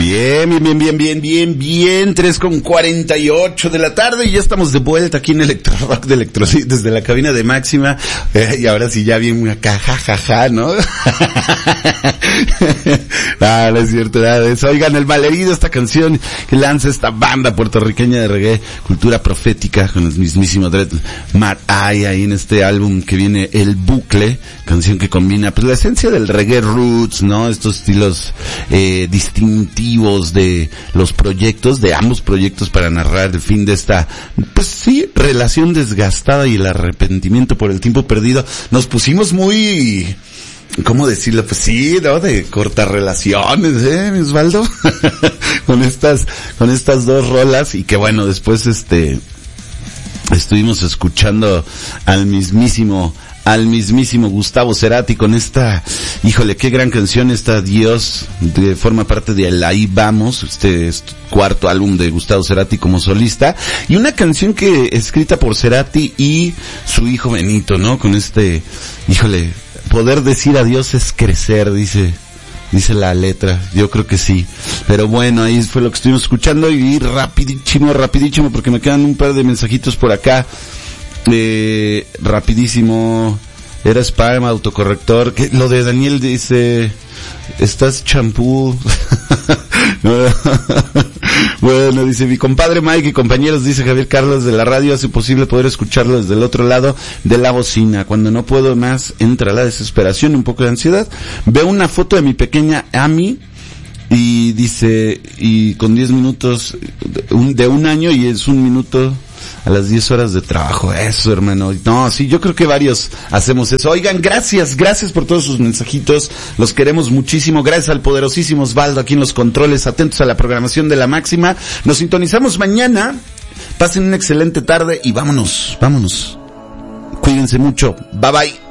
Bien, 3:48 de la tarde y ya estamos de vuelta aquí en Electro Rock de Electrocity desde la cabina de Máxima, y ahora sí ya bien acá, jajaja, ¿no? No es cierto, nada de eso. Oigan, El Malherido, esta canción que lanza esta banda puertorriqueña de reggae, cultura profética, con el mismísimo Dread Mar Ay, ahí en este álbum que viene El Bucle, canción que combina pues la esencia del reggae roots, ¿no? Estos estilos distintivos de los proyectos, de ambos proyectos, para narrar el fin de esta, pues sí, relación desgastada y el arrepentimiento por el tiempo perdido. Nos pusimos muy, ¿cómo decirlo? Pues sí, ¿no? De cortas relaciones, mi Osvaldo. con estas dos rolas, y que bueno, después estuvimos escuchando al mismísimo Gustavo Cerati con esta, híjole, qué gran canción, esta Dios, forma parte de El Ahí Vamos, es cuarto álbum de Gustavo Cerati como solista, y una canción que escrita por Cerati y su hijo Benito, ¿no? Con híjole, poder decir adiós es crecer, dice la letra, yo creo que sí. Pero bueno, ahí fue lo que estuvimos escuchando, y rapidísimo, porque me quedan un par de mensajitos por acá. Rapidísimo, era spam, autocorrector, que lo de Daniel dice, estás champú. Bueno, dice mi compadre Mike y compañeros, dice Javier Carlos de la radio, hace posible poder escucharlo desde el otro lado de la bocina. Cuando no puedo más, entra la desesperación, un poco de ansiedad. Veo una foto de mi pequeña Ami, y dice, y con 10 minutos de un año, y es 1 minuto a las 10 horas de trabajo. Eso, hermano. No, sí, yo creo que varios hacemos eso. Oigan, gracias por todos sus mensajitos. Los queremos muchísimo. Gracias al poderosísimo Osvaldo aquí en los controles. Atentos a la programación de La Máxima. Nos sintonizamos mañana. Pasen una excelente tarde y vámonos. Cuídense mucho. Bye bye.